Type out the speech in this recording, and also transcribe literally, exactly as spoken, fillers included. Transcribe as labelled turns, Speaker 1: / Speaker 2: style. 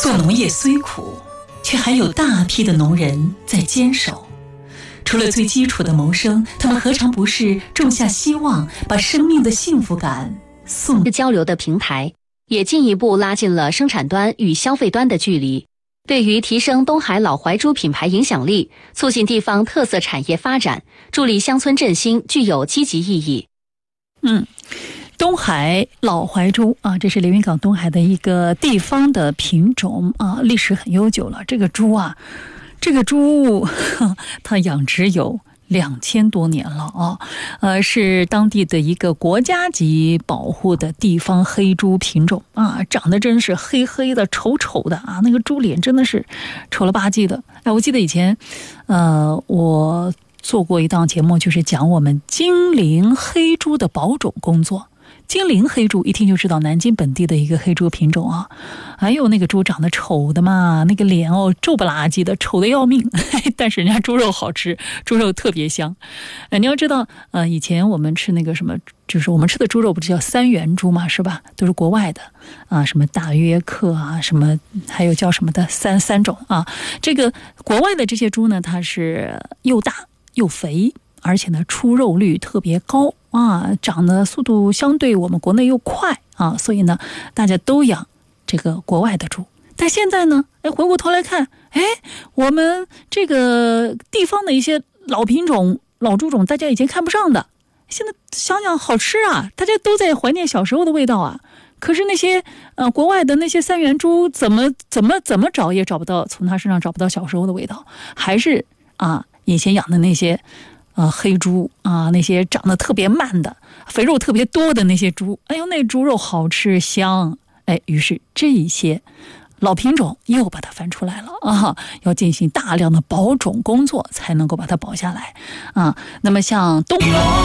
Speaker 1: 做农业虽苦，却还有大批的农人在坚守。除了最基础的谋生，他们何尝不是种下希望，把生命的幸福感送
Speaker 2: 交流的平台，也进一步拉近了生产端与消费端的距离，对于提升东海老怀猪品牌影响力，促进地方特色产业发展，助力乡村振兴，具有积极意义。
Speaker 3: 嗯，东海老怀猪啊，这是连云港东海的一个地方的品种啊，历史很悠久了。这个猪啊，这个猪它养殖有两千多年了啊，呃，是当地的一个国家级保护的地方黑猪品种啊，长得真是黑黑的、丑丑的啊，那个猪脸真的是丑了吧唧的。哎，我记得以前，呃，我做过一档节目，就是讲我们金陵黑猪的保种工作。金陵黑猪一听就知道南京本地的一个黑猪品种啊，还有那个猪长得丑的嘛，那个脸哦皱不拉几的，丑的要命，但是人家猪肉好吃，猪肉特别香。呃，你要知道，呃，以前我们吃那个什么，就是我们吃的猪肉不是叫三元猪嘛，是吧？都是国外的啊，什么大约克啊，什么还有叫什么的三三种啊。这个国外的这些猪呢，它是又大又肥，而且呢出肉率特别高啊，长的速度相对我们国内又快啊，所以呢大家都养这个国外的猪。但现在呢，哎，回过头来看，哎，我们这个地方的一些老品种、老猪种，大家以前看不上的，现在想想好吃啊，大家都在怀念小时候的味道啊。可是那些呃国外的那些三元猪，怎么怎么怎么找也找不到，从它身上找不到小时候的味道，还是啊以前养的那些。呃，黑猪啊，那些长得特别慢的、肥肉特别多的那些猪，哎呦，那猪肉好吃香，哎，于是这一些老品种又把它翻出来了啊，要进行大量的保种工作，才能够把它保下来啊。那么像东